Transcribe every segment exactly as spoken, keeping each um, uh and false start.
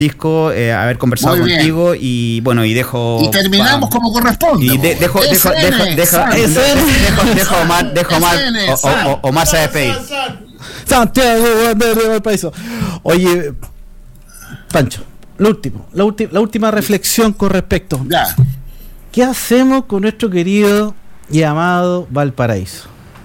Francisco, eh, haber conversado contigo y bueno, y dejo... Y terminamos pa, como corresponde. Y de, dejo, dejo, dejo, dejo, dejo, dejo, dejo Omar, dejo Omar, o, o, Omar se despedir. Santiago de Valparaíso. Oye, Pancho, lo último, la, ulti, la última reflexión con respecto. Ya. ¿Qué hacemos con nuestro querido y amado Valparaíso?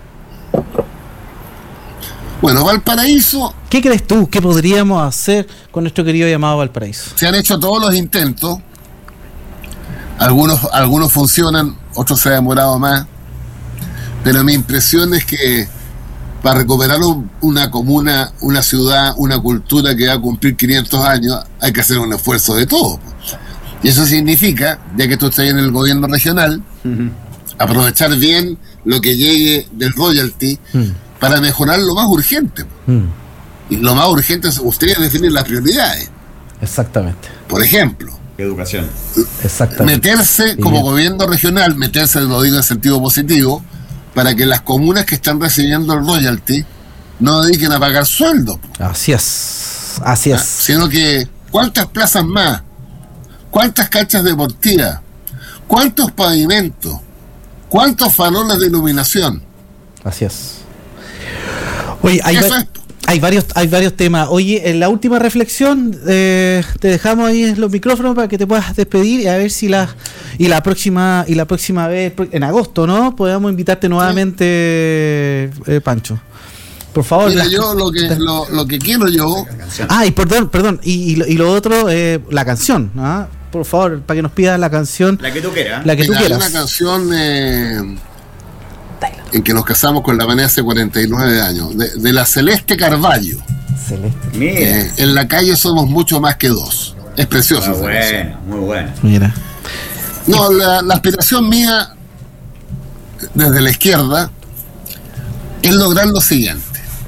Bueno, Valparaíso... ¿Qué crees tú? ¿Qué podríamos hacer con nuestro querido y amado Valparaíso? Se han hecho todos los intentos. Algunos, algunos funcionan, otros se han demorado más. Pero mi impresión es que para recuperar un, una comuna, una ciudad, una cultura que va a cumplir quinientos años, hay que hacer un esfuerzo de todo. Y eso significa, ya que tú estás en el gobierno regional, uh-huh. aprovechar bien lo que llegue del royalty uh-huh. para mejorar lo más urgente. Uh-huh. Y lo más urgente es ustedes definir las prioridades. Exactamente. Por ejemplo, educación. Exactamente. Meterse como gobierno regional, meterse, lo digo en sentido positivo, para que las comunas que están recibiendo el royalty no dediquen a pagar sueldos. Así es, así es. ¿Ah? Sino que, ¿cuántas plazas más? ¿Cuántas canchas deportivas? ¿Cuántos pavimentos? ¿Cuántos faroles de iluminación? Así es. Oye, hay, va- es. hay varios hay varios temas. Oye, en la última reflexión eh, te dejamos ahí los micrófonos para que te puedas despedir y a ver si la y la próxima y la próxima vez en agosto, ¿no? Podemos invitarte nuevamente, sí. eh, Pancho. Por favor. Mira, la, yo lo que lo, lo que quiero yo. Ah, y perdón, perdón. Y, y, lo, y lo otro, eh, la canción, ¿ah? Por favor, para que nos pidas la canción. La que tú quieras. La que Mira, tú quieras. Hay una canción eh, en que nos casamos con la Vanessa hace cuarenta y nueve años, de, de la Celeste Carvalho. Celeste. Mira. Eh, en la calle somos mucho más que dos. Es precioso. Muy bueno, muy bueno. Mira. No, la, la aspiración mía desde la izquierda es lograr lo siguiente: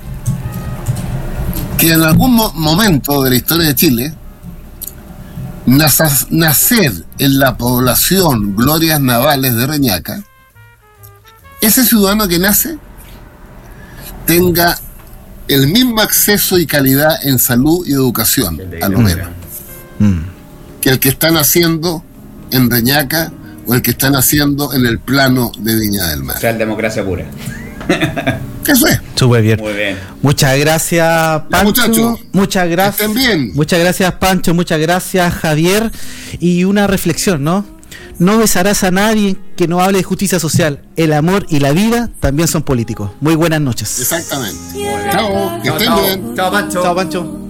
que en algún mo- momento de la historia de Chile naza- nacer en la población Glorias Navales de Reñaca, ese ciudadano que nace tenga el mismo acceso y calidad en salud y educación, a lo menos, mm. que el que está naciendo en Reñaca o el que están haciendo en el plano de Viña del Mar. O sea, democracia pura. Eso es. Súper bien. Muy bien. Muchas gracias, Pancho. Ya, muchas gracias. Estén bien. Muchas gracias, Pancho. Muchas gracias, Javier. Y una reflexión, ¿no? No besarás a nadie que no hable de justicia social. El amor y la vida también son políticos. Muy buenas noches. Exactamente. Chao. Que Chao, estén chao. bien. Chao, Pancho. Chao, Pancho.